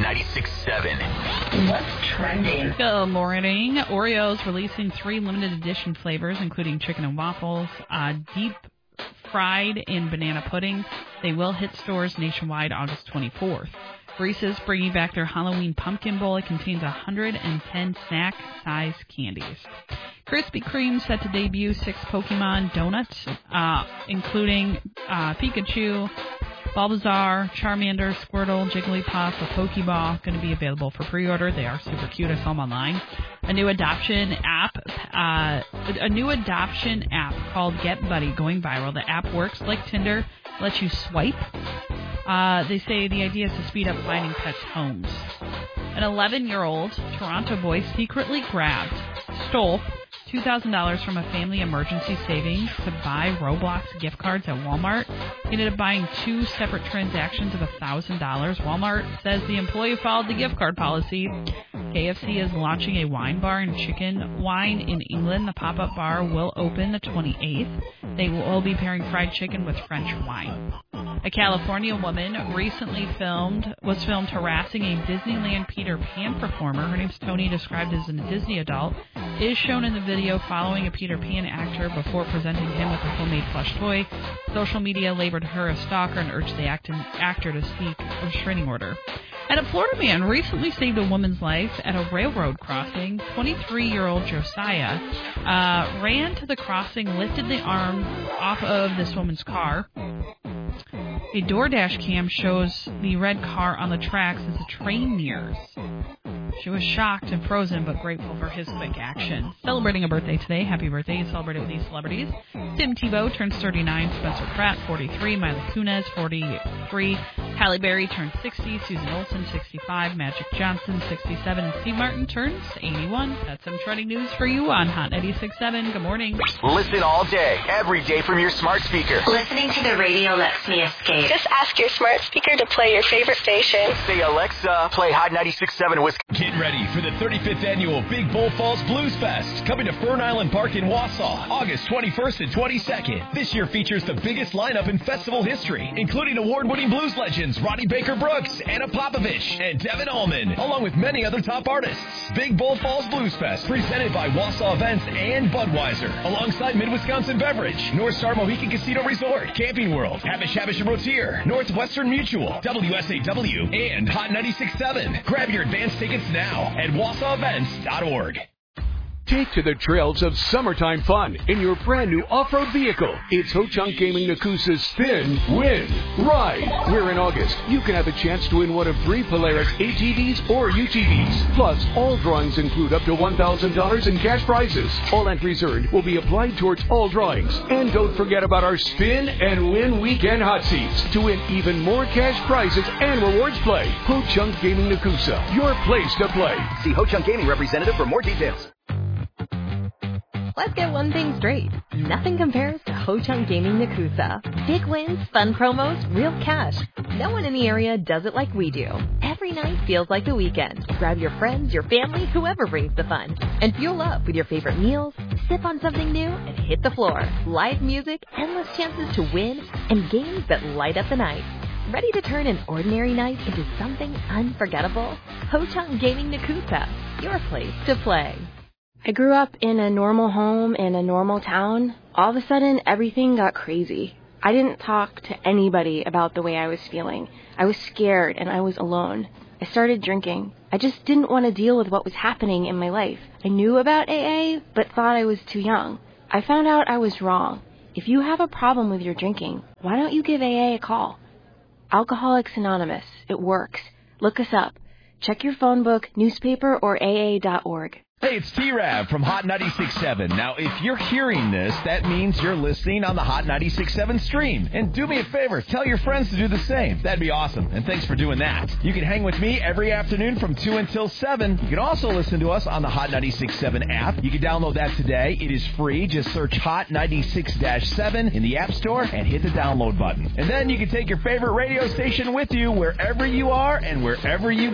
96.7. What's trending? Good morning. Oreos releasing 3 limited edition flavors, including chicken and waffles, deep fried in banana pudding. They will hit stores nationwide August 24th. Reese's bringing back their Halloween pumpkin bowl. It contains 110 snack-sized candies. Krispy Kreme set to debut 6 Pokemon donuts, including Pikachu, Bulbasaur, Charmander, Squirtle, Jigglypuff, a Pokeball, going to be available for pre-order. They are super cute. I saw them online. A new adoption app called Get Buddy going viral. The app works like Tinder, lets you swipe. They say the idea is to speed up finding pets' homes. An 11-year-old Toronto boy secretly stole $2,000 from a family emergency savings to buy Roblox gift cards at Walmart. He ended up buying 2 separate transactions of $1,000. Walmart says the employee followed the gift card policy. KFC is launching a wine bar and chicken wine in England. The pop-up bar will open the 28th. They will be pairing fried chicken with French wine. A California woman recently was filmed harassing a Disneyland Peter Pan performer. Her name's Tony, described as a Disney adult, is shown in the video following a Peter Pan actor before presenting him with a homemade plush toy. Social media labeled her a stalker and urged the actor to seek a restraining order. And a Florida man recently saved a woman's life at a railroad crossing. 23-year-old Josiah ran to the crossing, lifted the arm off of this woman's car. A DoorDash cam shows the red car on the tracks as the train nears. She was shocked and frozen, but grateful for his quick action. Celebrating a birthday today. Happy birthday. You celebrate it with these celebrities. Tim Tebow turns 39. Spencer Pratt, 43. Mila Kunis, 43. Halle Berry turns 60. Susan Olsen, 65. Magic Johnson, 67. And Steve Martin turns 81. That's some trending news for you on Hot 96.7. Good morning. Listen all day, every day from your smart speaker. Listening to the radio lets me escape. Just ask your smart speaker to play your favorite station. Say, Alexa, play Hot 96.7 Wisconsin. Get ready for the 35th annual Big Bull Falls Blues Fest, coming to Fern Island Park in Wausau, August 21st and 22nd. This year features the biggest lineup in festival history, including award-winning blues legends Ronnie Baker Brooks, Anna Popovich, and Devin Allman, along with many other top artists. Big Bull Falls Blues Fest, presented by Wausau Events and Budweiser, alongside Mid-Wisconsin Beverage, North Star Mohican Casino Resort, Camping World, Habish and Rotier, Northwestern Mutual, WSAW, and Hot 96.7. Grab your advance tickets now at WausauEvents.org. Take to the trails of summertime fun in your brand new off-road vehicle. It's Ho-Chunk Gaming Nakusa's Spin, Win, Ride. Where in August, you can have a chance to win one of 3 Polaris ATVs or UTVs. Plus, all drawings include up to $1,000 in cash prizes. All entries earned will be applied towards all drawings. And don't forget about our Spin and Win Weekend Hot Seats to win even more cash prizes and rewards play. Ho-Chunk Gaming Nakusa, your place to play. See Ho-Chunk Gaming representative for more details. Let's get one thing straight. Nothing compares to Ho-Chunk Gaming Nakusa. Big wins, fun promos, real cash. No one in the area does it like we do. Every night feels like the weekend. Grab your friends, your family, whoever brings the fun. And fuel up with your favorite meals, sip on something new, and hit the floor. Live music, endless chances to win, and games that light up the night. Ready to turn an ordinary night into something unforgettable? Ho-Chunk Gaming Nakusa, your place to play. I grew up in a normal home in a normal town. All of a sudden, everything got crazy. I didn't talk to anybody about the way I was feeling. I was scared and I was alone. I started drinking. I just didn't want to deal with what was happening in my life. I knew about AA, but thought I was too young. I found out I was wrong. If you have a problem with your drinking, why don't you give AA a call? Alcoholics Anonymous. It works. Look us up. Check your phone book, newspaper, or AA.org. Hey, it's T-Rav from Hot 96.7. Now, if you're hearing this, that means you're listening on the Hot 96.7 stream. And do me a favor, tell your friends to do the same. That'd be awesome, and thanks for doing that. You can hang with me every afternoon from 2 until 7. You can also listen to us on the Hot 96.7 app. You can download that today. It is free. Just search Hot 96-7 in the App Store and hit the download button. And then you can take your favorite radio station with you wherever you are and wherever you